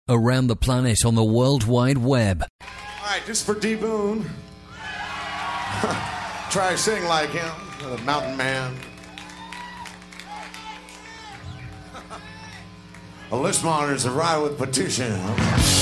around the planet on the World Wide Web. All right, just for D. Boone. Try sing like him, the mountain man. A list monitor's a ride with Petition.